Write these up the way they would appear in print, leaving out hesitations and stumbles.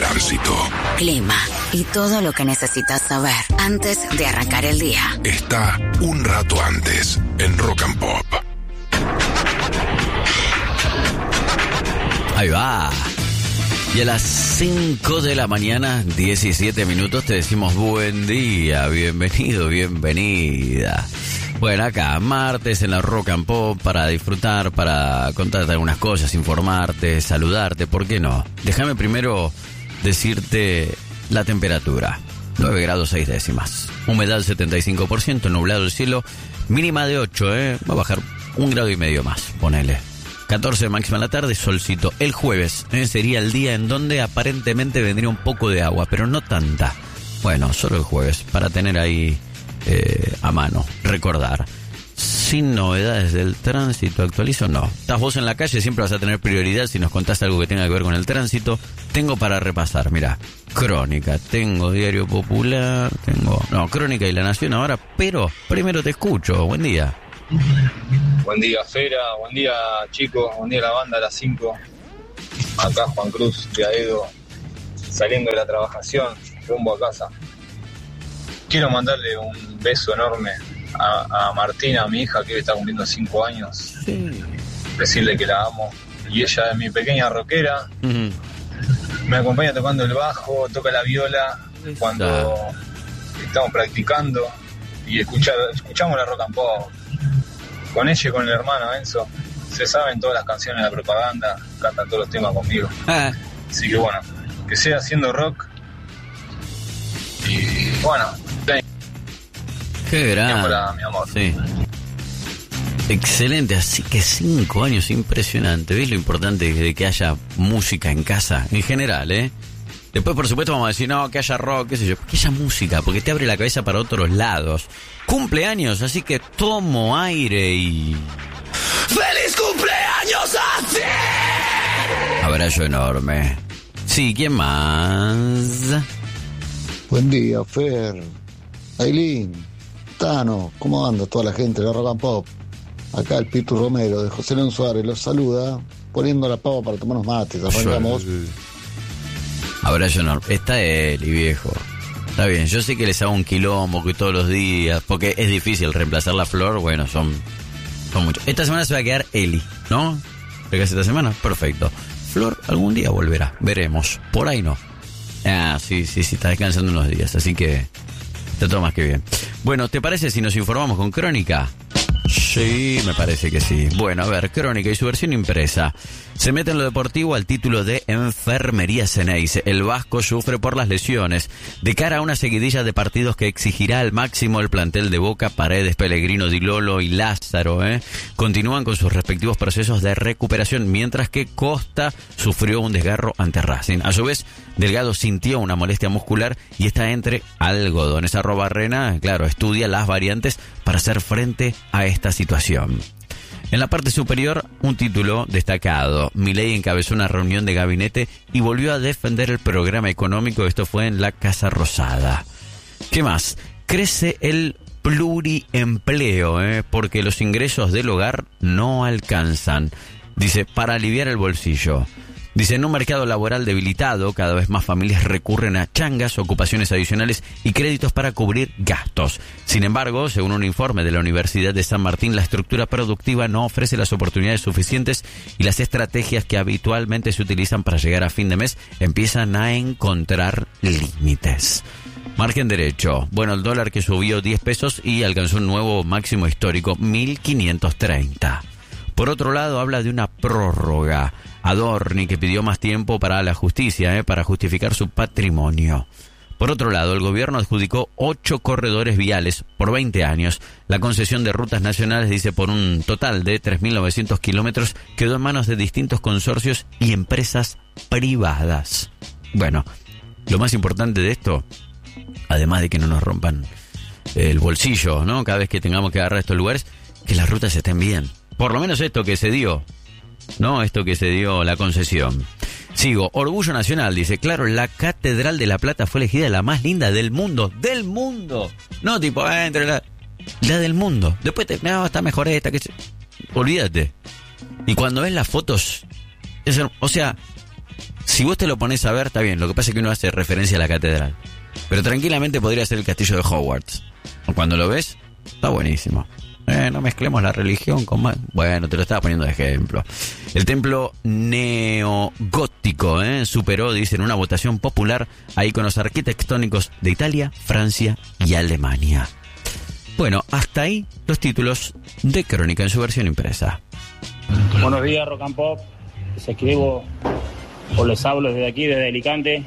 tránsito, clima y todo lo que necesitas saber antes de arrancar el día. Está un rato antes en Rock and Pop. Ahí va. Y a las 5 de la mañana, 17 minutos, te decimos buen día, bienvenido, bienvenida. Bueno, acá, martes en la Rock and Pop, para disfrutar, para contarte algunas cosas, informarte, saludarte, ¿por qué no? Déjame primero decirte la temperatura. 9 grados 6 décimas. Humedad 75%, nublado el cielo, mínima de 8, va a bajar 1,5 grados más, ponele. 14 máxima en la tarde, solcito. El jueves sería el día en donde aparentemente vendría un poco de agua, pero no tanta. Bueno, solo el jueves, para tener ahí a mano, recordar. Sin novedades del tránsito, actualizo, no. Estás vos en la calle, siempre vas a tener prioridad si nos contás algo que tenga que ver con el tránsito. Tengo para repasar, mirá, Crónica, tengo Diario Popular, Crónica y La Nación ahora, pero primero te escucho, buen día. Buen día, Fera, buen día, chicos, buen día la banda a las 5. Acá Juan Cruz de Aedo, saliendo de la trabajación, rumbo a casa. Quiero mandarle un beso enorme a Martina, a mi hija, que hoy está cumpliendo 5 años. Sí. Decirle que la amo. Y ella es mi pequeña rockera. Uh-huh. Me acompaña tocando el bajo, toca la viola cuando estamos practicando. Y escuchamos la Rock and Pop. Con ella y con el hermano Enzo. Se saben todas las canciones de la propaganda. Cantan todos los temas conmigo. Así que bueno, que sea haciendo rock. Y bueno, qué grande, mi amor. Sí. Excelente, así que 5 años, impresionante. ¿Ves lo importante de que haya música en casa? En general, Después, por supuesto, vamos a decir, no, que haya rock, qué sé yo. Que haya música, porque te abre la cabeza para otros lados. Cumpleaños, así que tomo aire y... ¡Feliz cumpleaños a ti! Abrazo enorme. Sí, ¿quién más? Buen día, Fer. Ailín, Tano, ¿cómo anda toda la gente de Rock and Pop? Acá el Pitu Romero de José León Suárez los saluda, poniendo la pava para tomarnos mates. Arrancamos. Abrazo enorme. Está Eli, viejo. Está bien, yo sé que les hago un quilombo que todos los días, porque es difícil reemplazar la Flor, bueno, son muchos. Esta semana se va a quedar Eli, ¿no? ¿Qué hace esta semana? Perfecto. Flor algún día volverá, veremos. Por ahí no. Sí, está descansando unos días, así que está todo más que bien. Bueno, ¿te parece si nos informamos con Crónica? Sí, me parece que sí. Bueno, a ver, Crónica y su versión impresa. Se mete en lo deportivo al título de Enfermería Ceneice. El vasco sufre por las lesiones. De cara a una seguidilla de partidos que exigirá al máximo el plantel de Boca, Paredes, Pellegrino, Di Lolo y Lázaro, continúan con sus respectivos procesos de recuperación, mientras que Costa sufrió un desgarro ante Racing. A su vez, Delgado sintió una molestia muscular y está entre algodones. @Rena, claro, estudia las variantes para hacer frente a esta situación. En la parte superior, un título destacado. Milei encabezó una reunión de gabinete y volvió a defender el programa económico. Esto fue en la Casa Rosada. ¿Qué más? Crece el pluriempleo, porque los ingresos del hogar no alcanzan. Dice, para aliviar el bolsillo. Dice, en un mercado laboral debilitado, cada vez más familias recurren a changas, ocupaciones adicionales y créditos para cubrir gastos. Sin embargo, según un informe de la Universidad de San Martín, la estructura productiva no ofrece las oportunidades suficientes y las estrategias que habitualmente se utilizan para llegar a fin de mes empiezan a encontrar límites. Margen derecho. Bueno, el dólar que subió 10 pesos y alcanzó un nuevo máximo histórico, 1.530. Por otro lado, habla de una prórroga. Adorni, que pidió más tiempo para la justicia, para justificar su patrimonio. Por otro lado, el gobierno adjudicó 8 corredores viales por 20 años. La concesión de rutas nacionales, dice, por un total de 3.900 kilómetros, quedó en manos de distintos consorcios y empresas privadas. Bueno, lo más importante de esto, además de que no nos rompan el bolsillo, ¿no? Cada vez que tengamos que agarrar estos lugares, que las rutas estén bien. Por lo menos esto que se dio, ¿no? Esto que se dio la concesión. Sigo, orgullo nacional, dice, claro, la Catedral de La Plata fue elegida la más linda del mundo. ¡Del mundo! No, tipo, entre la del mundo. Después está mejor esta, que olvídate. Y cuando ves las fotos, o sea, Si vos te lo pones a ver, está bien. Lo que pasa es que uno hace referencia a la catedral. Pero tranquilamente podría ser el castillo de Hogwarts. O cuando lo ves, está buenísimo. No mezclemos la religión con más. Bueno, te lo estaba poniendo de ejemplo. El templo neogótico superó, dicen, una votación popular a íconos arquitectónicos de Italia, Francia y Alemania. Bueno, hasta ahí los títulos de Crónica en su versión impresa. Buenos días, Rock and Pop. Les escribo o les hablo desde aquí, desde Alicante.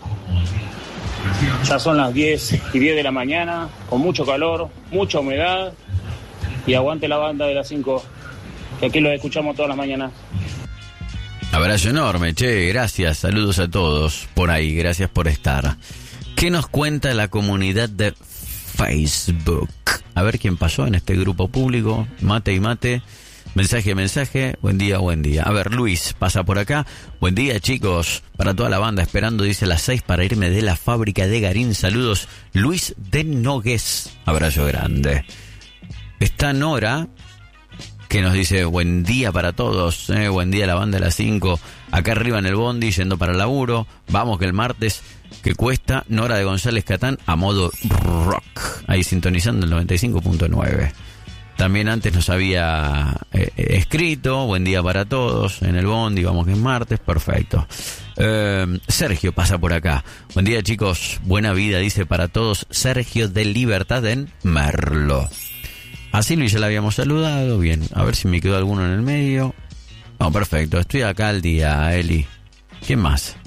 Ya son las 10:10 de la mañana, con mucho calor, mucha humedad. Y aguante la banda de las 5, que aquí los escuchamos todas las mañanas. Abrazo enorme, che, gracias, saludos a todos por ahí, gracias por estar. ¿Qué nos cuenta la comunidad de Facebook? A ver quién pasó en este grupo público, mate y mate, mensaje, buen día. A ver, Luis pasa por acá, buen día chicos, para toda la banda, esperando, dice, las 6 para irme de la fábrica de Garín, saludos, Luis de Nogués, abrazo grande. Está Nora, que nos dice, buen día para todos, buen día la banda de las 5, acá arriba en el bondi, yendo para el laburo, vamos que el martes que cuesta, Nora de González Catán, a modo rock, ahí sintonizando el 95.9. También antes nos había escrito, buen día para todos, en el bondi, vamos que es martes, perfecto. Sergio pasa por acá, buen día chicos, buena vida, dice, para todos, Sergio de Libertad en Merlo. A Silvia ya la habíamos saludado, bien, a ver si me quedó alguno en el medio. No, perfecto, estoy acá al día, Eli. ¿Quién más?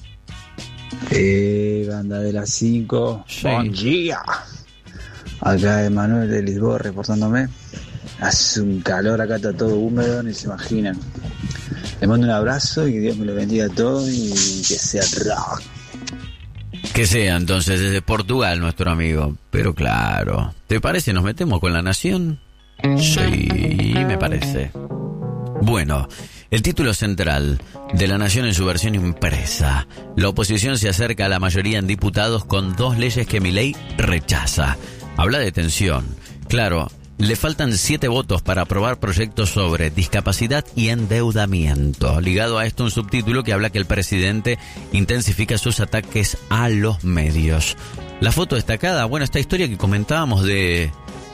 Banda de las 5, sí. Buen día. Acá Emanuel de Lisboa reportándome. Hace un calor, acá está todo húmedo, ni se imaginan. Le mando un abrazo y que Dios me lo bendiga a todos y que sea rock. Que sea entonces desde Portugal nuestro amigo, pero claro, ¿te parece nos metemos con La Nación? Sí, me parece. Bueno, el título central de La Nación en su versión impresa. La oposición se acerca a la mayoría en diputados con 2 leyes que Milei rechaza. Habla de tensión. Claro, le faltan 7 votos para aprobar proyectos sobre discapacidad y endeudamiento. Ligado a esto un subtítulo que habla que el presidente intensifica sus ataques a los medios. La foto destacada, bueno, esta historia que comentábamos de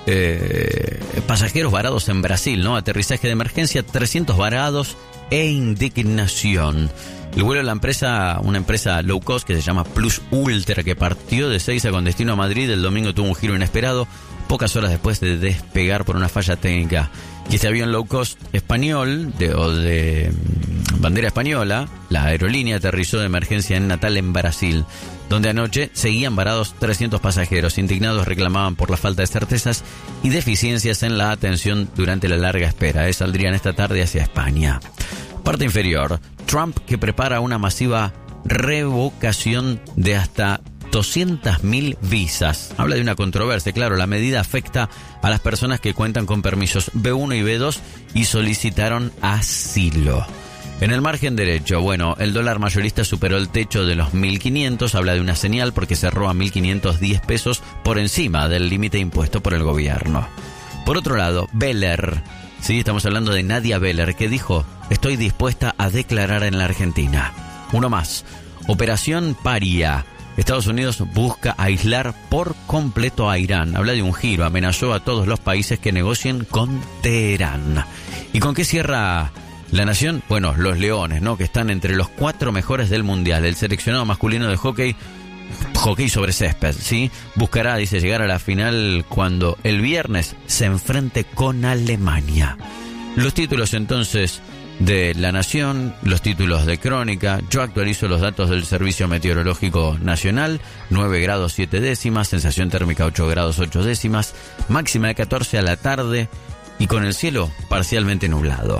pasajeros varados en Brasil, ¿no? Aterrizaje de emergencia, 300 varados e indignación. El vuelo de la empresa, una empresa low cost que se llama Plus Ultra, que partió de Seiza con destino a Madrid, el domingo tuvo un giro inesperado, pocas horas después de despegar por una falla técnica. Y este avión low cost español, de bandera española, la aerolínea aterrizó de emergencia en Natal, en Brasil, donde anoche seguían varados 300 pasajeros. Indignados reclamaban por la falta de certezas y deficiencias en la atención durante la larga espera. Saldrían esta tarde hacia España. Parte inferior, Trump que prepara una masiva revocación de hasta 200.000 visas. Habla de una controversia, claro, la medida afecta a las personas que cuentan con permisos B1 y B2 y solicitaron asilo. En el margen derecho, bueno, el dólar mayorista superó el techo de los 1.500, habla de una señal porque cerró a 1.510 pesos por encima del límite impuesto por el gobierno. Por otro lado, Beller, sí, estamos hablando de Nadia Beller, que dijo, estoy dispuesta a declarar en la Argentina. Uno más, Operación Paria. Estados Unidos busca aislar por completo a Irán. Habla de un giro, amenazó a todos los países que negocien con Teherán. ¿Y con qué cierra La Nación? Bueno, los Leones, ¿no? Que están entre los 4 mejores del Mundial. El seleccionado masculino de hockey sobre césped, ¿sí? Buscará, dice, llegar a la final cuando el viernes se enfrente con Alemania. Los títulos entonces de La Nación, los títulos de Crónica. Yo actualizo los datos del Servicio Meteorológico Nacional: 9 grados 7 décimas, sensación térmica 8 grados 8 décimas, máxima de 14 a la tarde y con el cielo parcialmente nublado.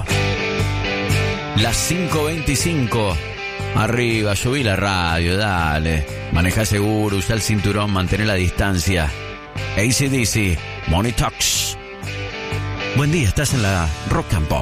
Las 5:25. Arriba, subí la radio, dale. Maneja seguro, usa el cinturón, mantén la distancia. AC/DC, Money Talks. Buen día, estás en la Rock and Pop.